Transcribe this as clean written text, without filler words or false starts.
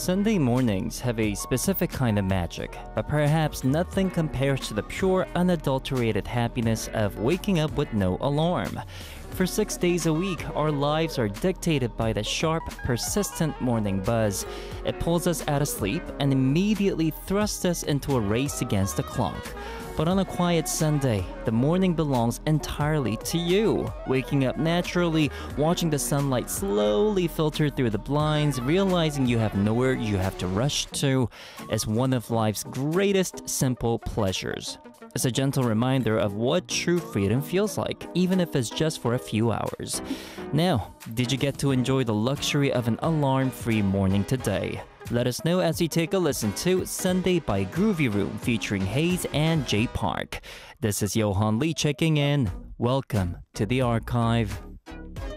Sunday mornings have a specific kind of magic, but perhaps nothing compares to the pure, unadulterated happiness of waking up with no alarm. For 6 days a week, our lives are dictated by the sharp, persistent morning buzz. It pulls us out of sleep and immediately thrusts us into a race against the clock. But on a quiet Sunday, the morning belongs entirely to you. Waking up naturally, watching the sunlight slowly filter through the blinds, realizing you have nowhere you have to rush to, is one of life's greatest simple pleasures. It's a gentle reminder of what true freedom feels like, even if it's just for a few hours. Now, did you get to enjoy the luxury of an alarm-free morning today? Let us know as you take a listen to Sunday by Groovy Room featuring Hayes and Jay Park. This is Johan Lee checking in. Welcome to the archive.